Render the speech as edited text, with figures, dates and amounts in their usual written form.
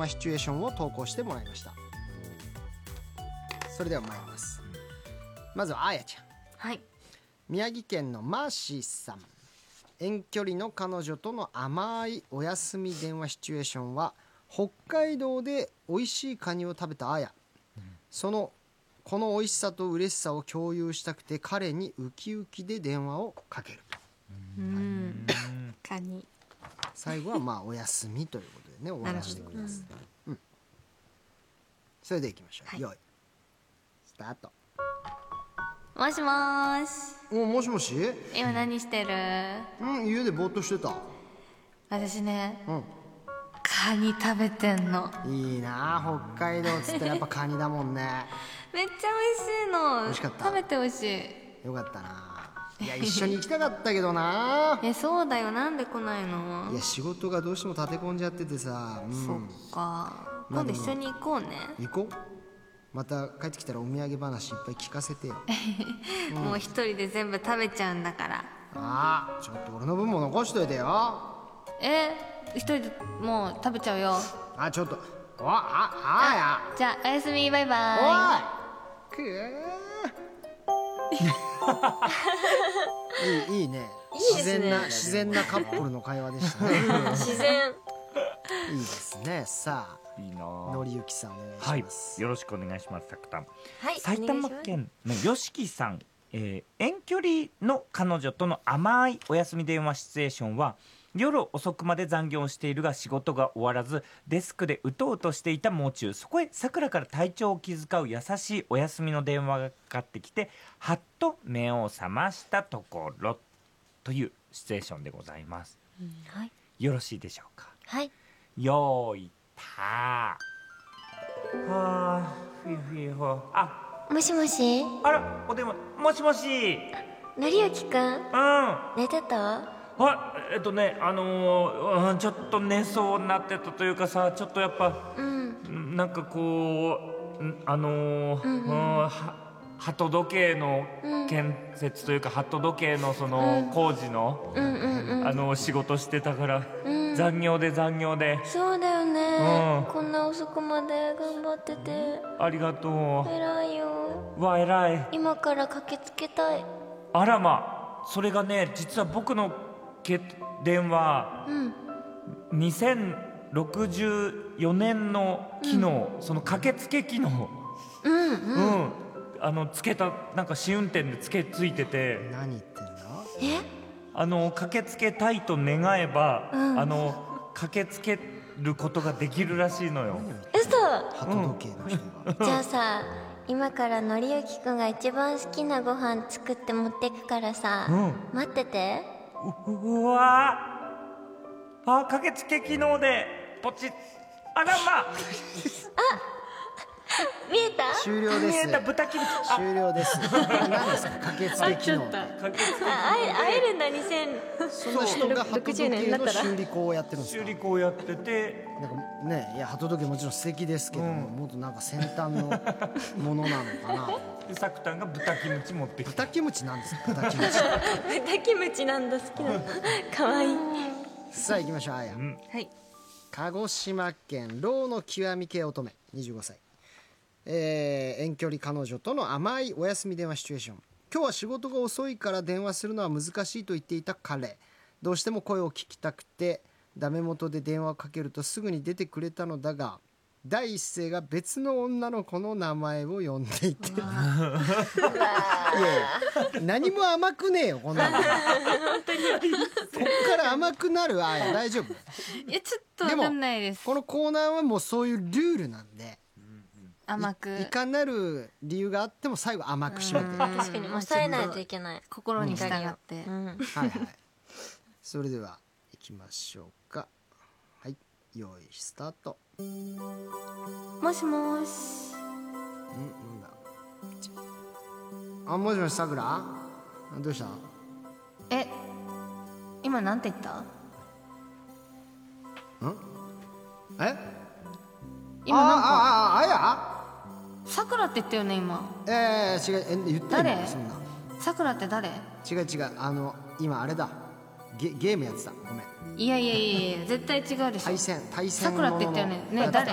話シチュエーションを投稿してもらいました。それでは参ります。まずはあやちゃん。 はい。 宮城県のマーシーさん。遠距離の彼女との甘いお休み電話シチュエーションは、北海道で美味しいカニを食べたあや、この美味しさと嬉しさを共有したくて彼にウキウキで電話をかける。 カニ。 最後はまあお休みということでね、終わらせてくれます。それでいきましょう。用意スタート。 もしもーし。 もしもし。 今何してる？ 家でぼーっとしてた。 私ね、カニ食べてんの。 いいなあ、北海道っつったらやっぱカニだもんね。 めっちゃ美味しいの。 美味しかった。 食べてほしい。 よかったな。いや、一緒に行きたかったけどな。 そうだよ。なんで来ないの？ いや、仕事がどうしても立て込んじゃっててさ。 そっか。今度一緒に行こうね。 行こう。また帰ってきたらお土産話いっぱい聞かせてよ。 もう一人で全部食べちゃうんだから。 ちょっと俺の分も残しといてよ。 一人でもう食べちゃうよ。 ちょっと。 じゃあおやすみ、バイバイ。 おいいいね。自然なカップルの会話でしたね。 自然。 いいですね。さあ、 いいな。 のりゆきさんお願いします。 よろしくお願いします。さくたん。 はい。 埼玉県のよしきさん、遠距離の彼女との甘いお休み電話シチュエーションは、夜遅くまで残業しているが仕事が終わらずデスクでうとうとしていたもう中、そこへさくらから体調を気遣う優しいお休みの電話がかかってきて、はっと目を覚ましたところというシチュエーションでございます。 はい。 よろしいでしょうか。 はい。 よーいたふいふいほ。 もしもし。 あら、お電話。もしもし。 のりゆきくん。寝てた？ ちょっと寝そうになってたというかさ、ちょっとやっぱ、なんかこう鳩時計の建設というか、鳩時計のその工事の仕事してたから、残業で。 そうだよね。こんな遅くまで頑張っててありがとう。 偉いよ。 偉い。 今から駆けつけたい。 あらま、それがね、実は僕の電話、2064年の機能、その駆けつけ機能、つけた、なんか試運転でついてて。 何言ってんの？駆けつけたいと願えば、駆けつけることができるらしいのよ。 嘘。 鳩時計の人が。 じゃあさ、今からのりゆきくんが一番好きなご飯作って持ってくからさ、待ってて。 うわー、駆けつけ機能でポチッ。あらま。 見えた？ 終了です。 見えた。豚キムチ。 終了です。何ですか、駆けつけ機能。 会えるんだ。 その人が鳩時計の修理工をやってるんですか？ 修理工やってて、 なんかね、いや、鳩時計もちろん素敵ですけども、もっとなんか先端のものなのかな。 でさくたんが豚キムチ持ってきた。 豚キムチなんですか？豚キムチ。 豚キムチなんだ。好きなの。かわいい。 さあ行きましょう。あや。 はい。 鹿児島県老の極み系乙女25歳。遠距離彼女との甘いお休み電話シチュエーション。今日は仕事が遅いから電話するのは難しいと言っていた彼。どうしても声を聞きたくてダメ元で電話をかけるとすぐに出てくれたのだが、第一声が別の女の子の名前を呼んでいていや何も甘くねえよこんなの。こっから甘くなる。あや大丈夫？ いや、ちょっと分かんないです。 このコーナーはもうそういうルールなんで、 甘くいかなる理由があっても最後甘く締めて、 確かに抑えないといけない。心に従って、 はいはい。それでは行きましょうか。はい、用意スタート。 もしもし。 なんだ。もしもし、さくら。どうした？ 今なんて言った？今なんかあやさくらって言ったよね今。 違う、言ってないのそんな。 さくらって誰？ 違う、今あれだ、ゲームやってた。ごめん。 いや絶対違うでしょ。 対戦さくらって言ったよね。ね、誰？